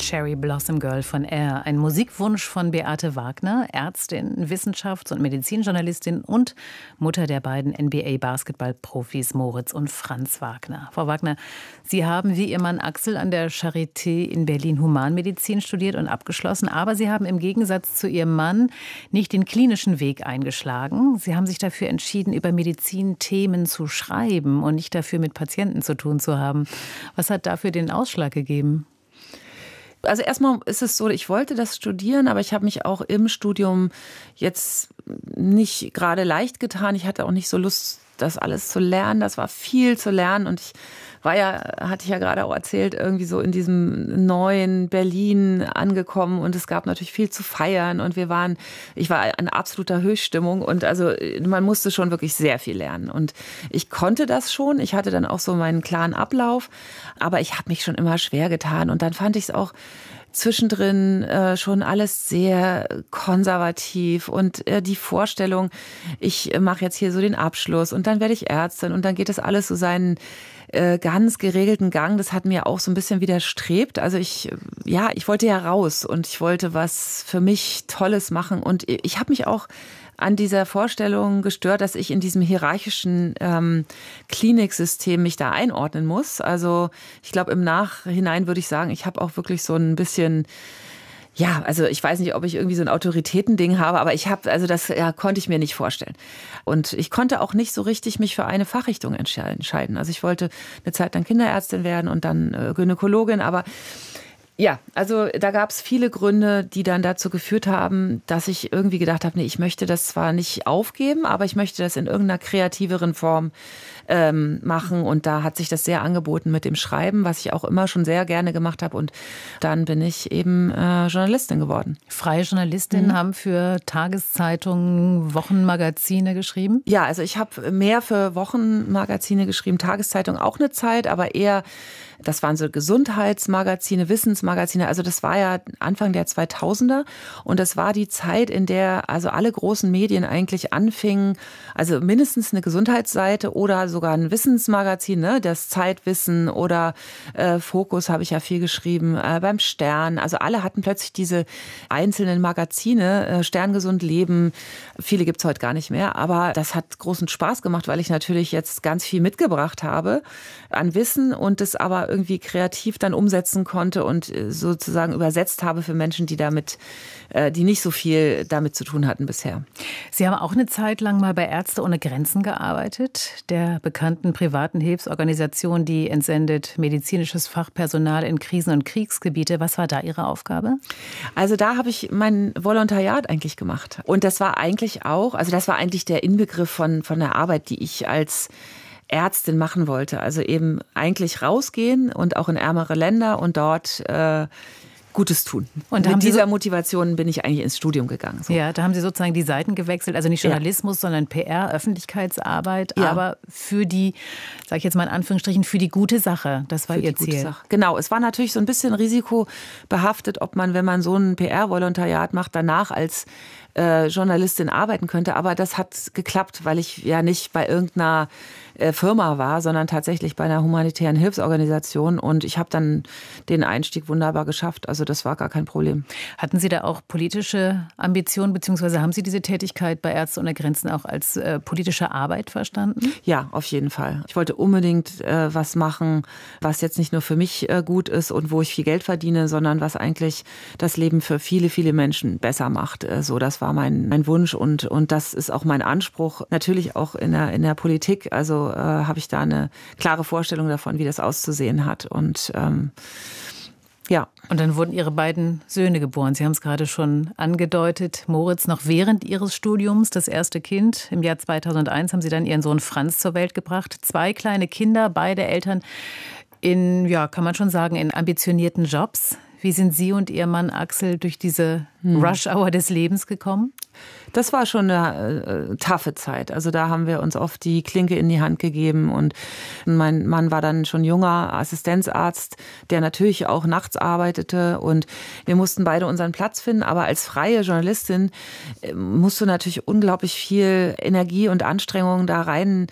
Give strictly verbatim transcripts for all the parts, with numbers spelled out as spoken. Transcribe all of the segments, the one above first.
Cherry Blossom Girl von Air. Ein Musikwunsch von Beate Wagner, Ärztin, Wissenschafts- und Medizinjournalistin und Mutter der beiden N B A-Basketballprofis Moritz und Franz Wagner. Frau Wagner, Sie haben wie Ihr Mann Axel an der Charité in Berlin Humanmedizin studiert und abgeschlossen. Aber Sie haben im Gegensatz zu Ihrem Mann nicht den klinischen Weg eingeschlagen. Sie haben sich dafür entschieden, über Medizinthemen zu schreiben und nicht dafür, mit Patienten zu tun zu haben. Was hat dafür den Ausschlag gegeben? Also erstmal ist es so, ich wollte das studieren, aber ich habe mich auch im Studium jetzt nicht gerade leicht getan. Ich hatte auch nicht so Lust, das alles zu lernen. Das war viel zu lernen und ich war ja, hatte ich ja gerade auch erzählt, irgendwie so in diesem neuen Berlin angekommen und es gab natürlich viel zu feiern und wir waren, ich war in absoluter Höchststimmung und also man musste schon wirklich sehr viel lernen und ich konnte das schon. Ich hatte dann auch so meinen klaren Ablauf, aber ich habe mich schon immer schwer getan und dann fand ich es auch zwischendrin äh, schon alles sehr konservativ und äh, die Vorstellung, ich äh, mache jetzt hier so den Abschluss und dann werde ich Ärztin und dann geht das alles so seinen äh, ganz geregelten Gang. Das hat mir auch so ein bisschen widerstrebt. Also ich, ja, ich wollte ja raus und ich wollte was für mich Tolles machen und ich habe mich auch an dieser Vorstellung gestört, dass ich in diesem hierarchischen ähm, Kliniksystem mich da einordnen muss. Also ich glaube, im Nachhinein würde ich sagen, ich habe auch wirklich so ein bisschen, ja, also ich weiß nicht, ob ich irgendwie so ein Autoritätending habe, aber ich habe, also das ja, konnte ich mir nicht vorstellen. Und ich konnte auch nicht so richtig mich für eine Fachrichtung entscheiden. Also ich wollte eine Zeit lang Kinderärztin werden und dann äh, Gynäkologin, aber ja, also da gab es viele Gründe, die dann dazu geführt haben, dass ich irgendwie gedacht habe, nee, ich möchte das zwar nicht aufgeben, aber ich möchte das in irgendeiner kreativeren Form ähm, machen. Und da hat sich das sehr angeboten mit dem Schreiben, was ich auch immer schon sehr gerne gemacht habe. Und dann bin ich eben äh, Journalistin geworden. Freie Journalistinnen mhm. haben für Tageszeitungen, Wochenmagazine geschrieben? Ja, also ich habe mehr für Wochenmagazine geschrieben, Tageszeitung auch eine Zeit, aber eher, das waren so Gesundheitsmagazine, Wissensmagazine. Also das war ja Anfang der zweitausender und das war die Zeit, in der also alle großen Medien eigentlich anfingen, also mindestens eine Gesundheitsseite oder sogar ein Wissensmagazin, ne? Das Zeitwissen oder äh, Fokus habe ich ja viel geschrieben, äh, beim Stern. Also alle hatten plötzlich diese einzelnen Magazine, äh, Sterngesund Leben. Viele gibt's heute gar nicht mehr, aber das hat großen Spaß gemacht, weil ich natürlich jetzt ganz viel mitgebracht habe an Wissen und das aber irgendwie kreativ dann umsetzen konnte und sozusagen übersetzt habe für Menschen, die damit, die nicht so viel damit zu tun hatten bisher. Sie haben auch eine Zeit lang mal bei Ärzte ohne Grenzen gearbeitet, der bekannten privaten Hilfsorganisation, die entsendet medizinisches Fachpersonal in Krisen- und Kriegsgebiete. Was war da Ihre Aufgabe? Also da habe ich mein Volontariat eigentlich gemacht. Und das war eigentlich auch, also das war eigentlich der Inbegriff von, von der Arbeit, die ich als Ärztin machen wollte. Also eben eigentlich rausgehen und auch in ärmere Länder und dort äh, Gutes tun. Und mit dieser so Motivation bin ich eigentlich ins Studium gegangen. So. Ja, da haben Sie sozusagen die Seiten gewechselt, also nicht Journalismus, ja. sondern P R, Öffentlichkeitsarbeit, ja. aber für die, sage ich jetzt mal in Anführungsstrichen, für die gute Sache. Das war für Ihr Ziel. Genau, es war natürlich so ein bisschen risikobehaftet, ob man, wenn man so ein P R-Volontariat macht, danach als äh, Journalistin arbeiten könnte. Aber das hat geklappt, weil ich ja nicht bei irgendeiner Firma war, sondern tatsächlich bei einer humanitären Hilfsorganisation. Und ich habe dann den Einstieg wunderbar geschafft. Also das war gar kein Problem. Hatten Sie da auch politische Ambitionen, beziehungsweise haben Sie diese Tätigkeit bei Ärzte ohne Grenzen auch als äh, politische Arbeit verstanden? Ja, auf jeden Fall. Ich wollte unbedingt äh, was machen, was jetzt nicht nur für mich äh, gut ist und wo ich viel Geld verdiene, sondern was eigentlich das Leben für viele, viele Menschen besser macht. Äh, so, das war mein, mein Wunsch und, und das ist auch mein Anspruch. Natürlich auch in der, in der Politik. Also äh, habe ich da eine klare Vorstellung davon, wie das auszusehen hat. Und ähm, ja. Und dann wurden Ihre beiden Söhne geboren. Sie haben es gerade schon angedeutet. Moritz noch während Ihres Studiums, das erste Kind. Im Jahr zweitausendeins haben Sie dann Ihren Sohn Franz zur Welt gebracht. Zwei kleine Kinder, beide Eltern in, ja, kann man schon sagen, in ambitionierten Jobs. Wie sind Sie und Ihr Mann Axel durch diese hm. Rush-Hour des Lebens gekommen? Das war schon eine äh, taffe Zeit. Also da haben wir uns oft die Klinke in die Hand gegeben und mein Mann war dann schon junger Assistenzarzt, der natürlich auch nachts arbeitete und wir mussten beide unseren Platz finden. Aber als freie Journalistin äh, musst du natürlich unglaublich viel Energie und Anstrengung da rein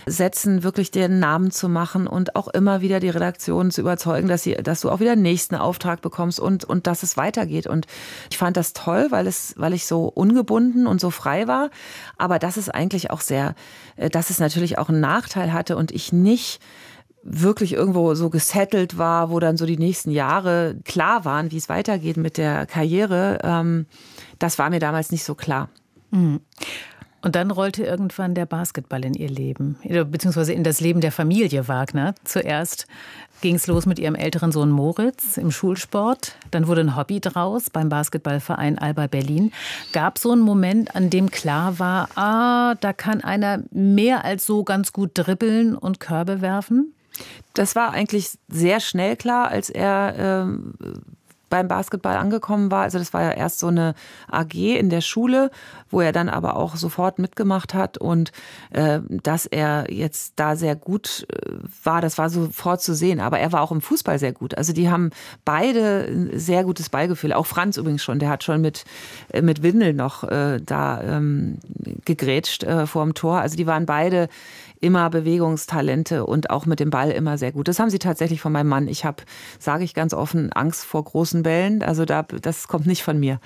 Sätzen wirklich den Namen zu machen und auch immer wieder die Redaktion zu überzeugen, dass sie, dass du auch wieder den nächsten Auftrag bekommst und, und dass es weitergeht. Und ich fand das toll, weil es, weil ich so ungebunden und so frei war. Aber dass es eigentlich auch sehr, dass es natürlich auch einen Nachteil hatte und ich nicht wirklich irgendwo so gesettelt war, wo dann so die nächsten Jahre klar waren, wie es weitergeht mit der Karriere. Das war mir damals nicht so klar. Mhm. Und dann rollte irgendwann der Basketball in ihr Leben, beziehungsweise in das Leben der Familie Wagner. Zuerst ging es los mit ihrem älteren Sohn Moritz im Schulsport. Dann wurde ein Hobby draus beim Basketballverein Alba Berlin. Gab es so einen Moment, an dem klar war, ah, da kann einer mehr als so ganz gut dribbeln und Körbe werfen? Das war eigentlich sehr schnell klar, als er ähm, beim Basketball angekommen war. Also das war ja erst so eine A G in der Schule, wo er dann aber auch sofort mitgemacht hat. Und äh, dass er jetzt da sehr gut äh, war, das war sofort zu sehen. Aber er war auch im Fußball sehr gut. Also die haben beide ein sehr gutes Ballgefühl. Auch Franz übrigens schon. Der hat schon mit, äh, mit Windel noch äh, da ähm, gegrätscht äh, vorm Tor. Also die waren beide immer Bewegungstalente und auch mit dem Ball immer sehr gut. Das haben sie tatsächlich von meinem Mann. Ich habe, sage ich ganz offen, Angst vor großen Bällen. Also da, das kommt nicht von mir.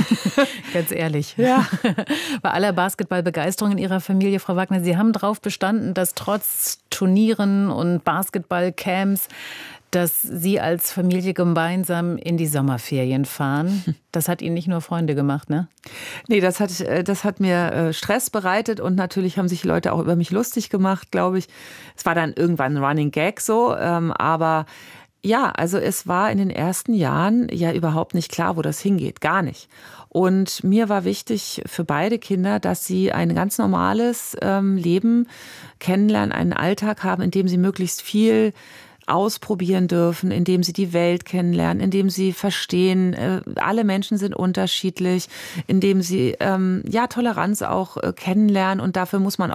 Ganz ehrlich. Ja. Bei aller Basketballbegeisterung in Ihrer Familie, Frau Wagner, Sie haben darauf bestanden, dass trotz Turnieren und Basketballcamps, dass Sie als Familie gemeinsam in die Sommerferien fahren. Das hat Ihnen nicht nur Freunde gemacht, ne? Nee, das hat, das hat mir Stress bereitet und natürlich haben sich die Leute auch über mich lustig gemacht, glaube ich. Es war dann irgendwann ein Running Gag so, aber ja, also es war in den ersten Jahren ja überhaupt nicht klar, wo das hingeht, gar nicht. Und mir war wichtig für beide Kinder, dass sie ein ganz normales Leben kennenlernen, einen Alltag haben, in dem sie möglichst viel ausprobieren dürfen, indem sie die Welt kennenlernen, indem sie verstehen, äh, alle Menschen sind unterschiedlich, indem sie ähm, ja Toleranz auch äh, kennenlernen und dafür muss man